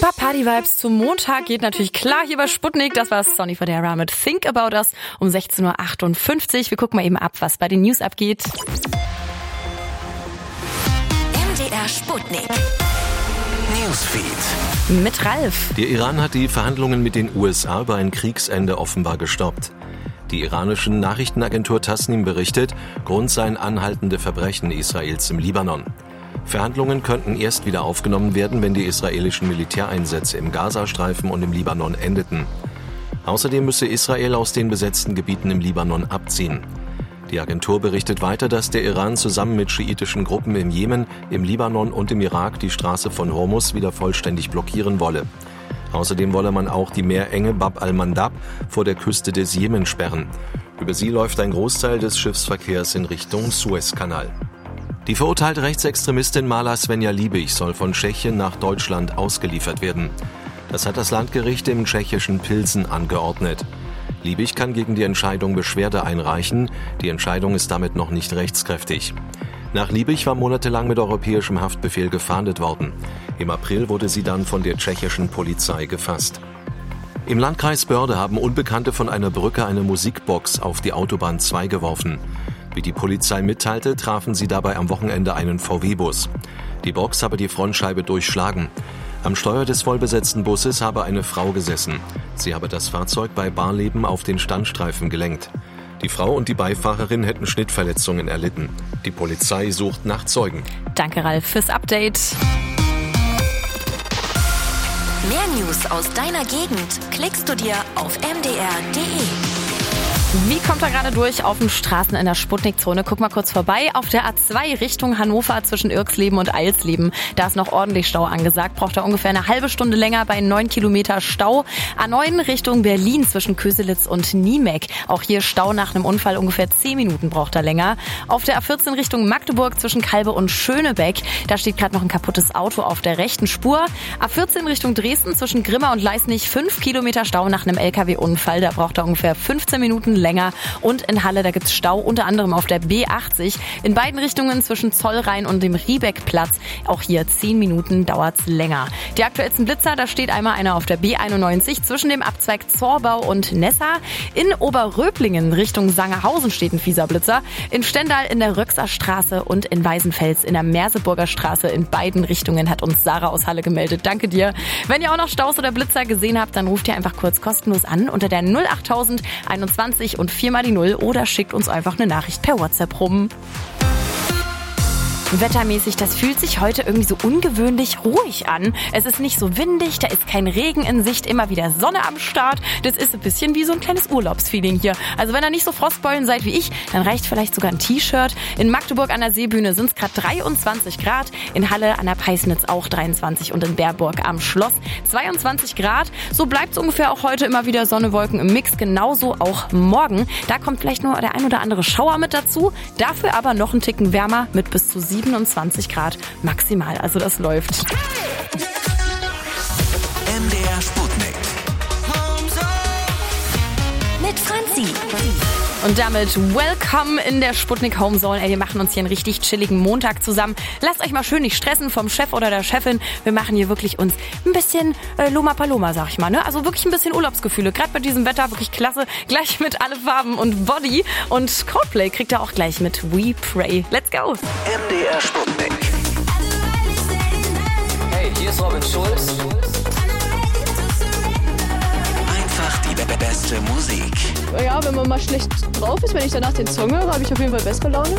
Super Party-Vibes zum Montag geht natürlich klar hier bei Sputnik. Das war Sonny Fodera mit Think About Us um 16.58 Uhr. Wir gucken mal eben ab, was bei den News abgeht. MDR Sputnik. Newsfeed. Mit Ralf. Der Iran hat die Verhandlungen mit den USA über ein Kriegsende offenbar gestoppt. Die iranischen Nachrichtenagentur Tasnim berichtet, Grund seien anhaltende Verbrechen Israels im Libanon. Verhandlungen könnten erst wieder aufgenommen werden, wenn die israelischen Militäreinsätze im Gazastreifen und im Libanon endeten. Außerdem müsse Israel aus den besetzten Gebieten im Libanon abziehen. Die Agentur berichtet weiter, dass der Iran zusammen mit schiitischen Gruppen im Jemen, im Libanon und im Irak die Straße von Hormuz wieder vollständig blockieren wolle. Außerdem wolle man auch die Meerenge Bab al-Mandab vor der Küste des Jemen sperren. Über sie läuft ein Großteil des Schiffsverkehrs in Richtung Suezkanal. Die verurteilte Rechtsextremistin Mala Svenja Liebig soll von Tschechien nach Deutschland ausgeliefert werden. Das hat das Landgericht im tschechischen Pilsen angeordnet. Liebig kann gegen die Entscheidung Beschwerde einreichen. Die Entscheidung ist damit noch nicht rechtskräftig. Nach Liebig war monatelang mit europäischem Haftbefehl gefahndet worden. Im April wurde sie dann von der tschechischen Polizei gefasst. Im Landkreis Börde haben Unbekannte von einer Brücke eine Musikbox auf die Autobahn 2 geworfen. Wie die Polizei mitteilte, trafen sie dabei am Wochenende einen VW-Bus. Die Box habe die Frontscheibe durchschlagen. Am Steuer des vollbesetzten Busses habe eine Frau gesessen. Sie habe das Fahrzeug bei Barleben auf den Standstreifen gelenkt. Die Frau und die Beifahrerin hätten Schnittverletzungen erlitten. Die Polizei sucht nach Zeugen. Danke, Ralf, fürs Update. Mehr News aus deiner Gegend klickst du dir auf mdr.de. Wie kommt er gerade durch auf den Straßen in der Sputnik-Zone? Guck mal kurz vorbei. Auf der A2 Richtung Hannover zwischen Irxleben und Eilsleben. Da ist noch ordentlich Stau angesagt. Braucht er ungefähr eine halbe Stunde länger bei 9 Kilometer Stau. A9 Richtung Berlin zwischen Köselitz und Niemek. Auch hier Stau nach einem Unfall. Ungefähr 10 Minuten braucht er länger. Auf der A14 Richtung Magdeburg zwischen Kalbe und Schönebeck. Da steht gerade noch ein kaputtes Auto auf der rechten Spur. A14 Richtung Dresden zwischen Grimma und Leisnig 5 Kilometer Stau nach einem LKW-Unfall. Da braucht er ungefähr 15 Minuten länger. Und in Halle, da gibt's Stau, unter anderem auf der B80. In beiden Richtungen zwischen Zollrhein und dem Riebeckplatz. Auch hier 10 Minuten dauert's länger. Die aktuellsten Blitzer, da steht einmal einer auf der B91 zwischen dem Abzweig Zorbau und Nessa. In Oberröblingen Richtung Sangerhausen steht ein fieser Blitzer. In Stendal in der Röxer Straße und in Weißenfels in der Merseburger Straße. In beiden Richtungen hat uns Sarah aus Halle gemeldet. Danke dir. Wenn ihr auch noch Staus oder Blitzer gesehen habt, dann ruft ihr einfach kurz kostenlos an unter der 08000 21 und 4 mal die 0 oder schickt uns einfach eine Nachricht per WhatsApp rum. Wettermäßig, das fühlt sich heute irgendwie so ungewöhnlich ruhig an. Es ist nicht so windig, da ist kein Regen in Sicht, immer wieder Sonne am Start. Das ist ein bisschen wie so ein kleines Urlaubsfeeling hier. Also wenn ihr nicht so Frostbeulen seid wie ich, dann reicht vielleicht sogar ein T-Shirt. In Magdeburg an der Seebühne sind es gerade 23 Grad, in Halle an der Peisnitz auch 23 und in Berburg am Schloss 22 Grad. So bleibt es ungefähr auch heute, immer wieder Sonne, Wolken im Mix, genauso auch morgen. Da kommt vielleicht nur der ein oder andere Schauer mit dazu, dafür aber noch ein Ticken wärmer mit bis zu 27 Grad maximal, also das läuft. MDR Sputnik. Mit Franzi. Und damit welcome in der Sputnik Homezone. Ey, wir machen uns hier einen richtig chilligen Montag zusammen. Lasst euch mal schön nicht stressen vom Chef oder der Chefin. Wir machen hier wirklich uns ein bisschen Loma Paloma, sag ich mal. Ne? Also wirklich ein bisschen Urlaubsgefühle. Gerade bei diesem Wetter wirklich klasse. Gleich mit Alle Farben und Body. Und Coldplay kriegt ihr auch gleich mit We Pray. Let's go! MDR Sputnik. Hey, hier ist Robin Schulz. Einfach die beste Musik. Ja, wenn man mal schlecht drauf ist, wenn ich danach den Song höre, habe ich auf jeden Fall bessere Laune.